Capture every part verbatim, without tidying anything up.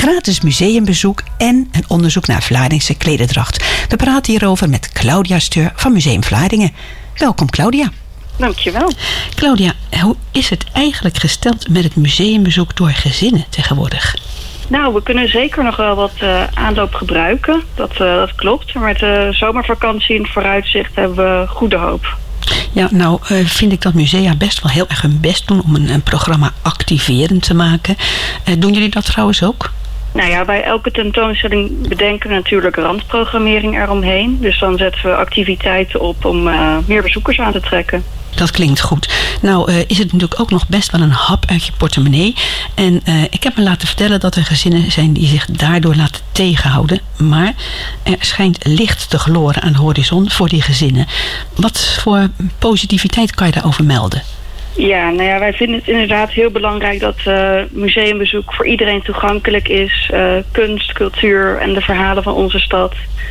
gratis museumbezoek en een onderzoek naar Vlaardingse klederdracht. We praten hierover met Claudia Steur van Museum Vlaardingen. Welkom Claudia. Dankjewel. Claudia, hoe is het eigenlijk gesteld met het museumbezoek door gezinnen tegenwoordig? Nou, we kunnen zeker nog wel wat uh, aanloop gebruiken. Dat, uh, dat klopt. Maar met de zomervakantie in het vooruitzicht hebben we goede hoop. Ja, nou uh, vind ik dat musea best wel heel erg hun best doen om een, een programma activerend te maken. Uh, doen jullie dat trouwens ook? Nou ja, bij elke tentoonstelling bedenken we natuurlijk randprogrammering eromheen. Dus dan zetten we activiteiten op om uh, meer bezoekers aan te trekken. Dat klinkt goed. Nou uh, is het natuurlijk ook nog best wel een hap uit je portemonnee. En uh, ik heb me laten vertellen dat er gezinnen zijn die zich daardoor laten tegenhouden. Maar er schijnt licht te gloren aan de horizon voor die gezinnen. Wat voor positiviteit kan je daarover melden? Ja, nou ja, wij vinden het inderdaad heel belangrijk dat uh, museumbezoek voor iedereen toegankelijk is. Uh, kunst, cultuur en de verhalen van onze stad.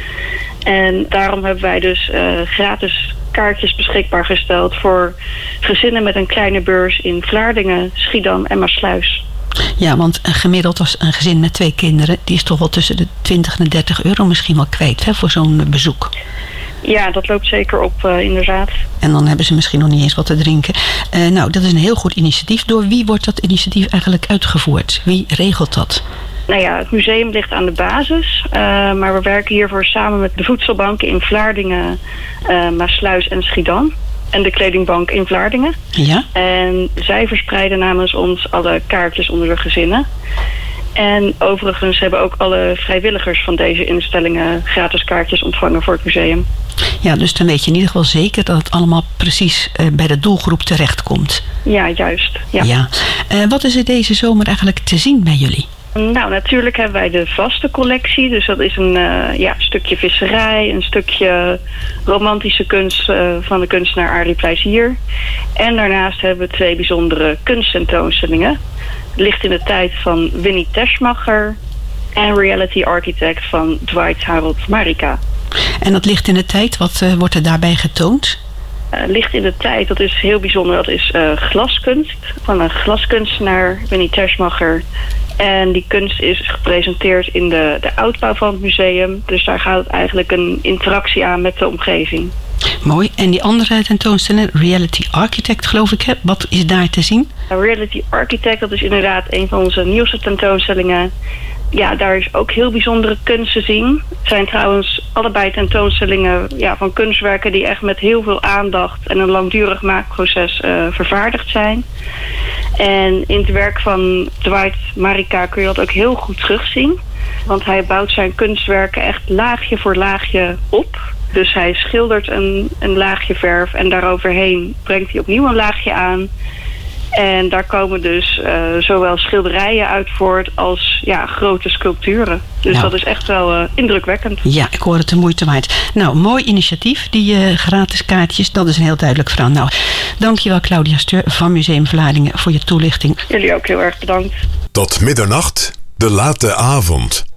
En daarom hebben wij dus uh, gratis kaartjes beschikbaar gesteld voor gezinnen met een kleine beurs in Vlaardingen, Schiedam en Maassluis. Ja, want gemiddeld als een gezin met twee kinderen, die is toch wel tussen de twintig en de dertig euro misschien wel kwijt, hè, voor zo'n bezoek. Ja, dat loopt zeker op, uh, inderdaad. En dan hebben ze misschien nog niet eens wat te drinken. Uh, nou, dat is een heel goed initiatief. Door wie wordt dat initiatief eigenlijk uitgevoerd? Wie regelt dat? Nou ja, het museum ligt aan de basis. Uh, maar we werken hiervoor samen met de voedselbanken in Vlaardingen, uh, Maassluis en Schiedam. En de kledingbank in Vlaardingen. Ja? En zij verspreiden namens ons alle kaartjes onder de gezinnen. En overigens hebben ook alle vrijwilligers van deze instellingen gratis kaartjes ontvangen voor het museum. Ja, dus dan weet je in ieder geval zeker dat het allemaal precies uh, bij de doelgroep terechtkomt. Ja, juist. Ja. ja. Uh, wat is er deze zomer eigenlijk te zien bij jullie? Nou, natuurlijk hebben wij de vaste collectie. Dus dat is een uh, ja, stukje visserij, een stukje romantische kunst uh, van de kunstenaar Arie Plezier. En daarnaast hebben we twee bijzondere kunsttentoonstellingen. Licht in de tijd van Winnie Teschmacher en Reality Architect van Dwight Harold Marika. En dat licht in de tijd, wat uh, wordt er daarbij getoond? Uh, licht in de tijd, dat is heel bijzonder. Dat is uh, glaskunst van een glaskunstenaar, Winnie Teschmacher. En die kunst is gepresenteerd in de, de uitbouw van het museum. Dus daar gaat het eigenlijk een interactie aan met de omgeving. Mooi. En die andere tentoonstelling, Reality Architect geloof ik, hè? Wat is daar te zien? Reality Architect, dat is inderdaad een van onze nieuwste tentoonstellingen. Ja, daar is ook heel bijzondere kunst te zien. Het zijn trouwens allebei tentoonstellingen ja, van kunstwerken die echt met heel veel aandacht en een langdurig maakproces uh, vervaardigd zijn. En in het werk van Dwight Marika kun je dat ook heel goed terugzien. Want hij bouwt zijn kunstwerken echt laagje voor laagje op. Dus hij schildert een, een laagje verf en daaroverheen brengt hij opnieuw een laagje aan. En daar komen dus uh, zowel schilderijen uit voort als ja, grote sculpturen. Dus nou, dat is echt wel uh, indrukwekkend. Ja, ik hoor het de moeite waard. Nou, mooi initiatief, die uh, gratis kaartjes. Dat is een heel duidelijk verhaal. Nou, dankjewel Claudia Steur van Museum Vlaardingen voor je toelichting. Jullie ook heel erg bedankt. Tot middernacht, de late avond.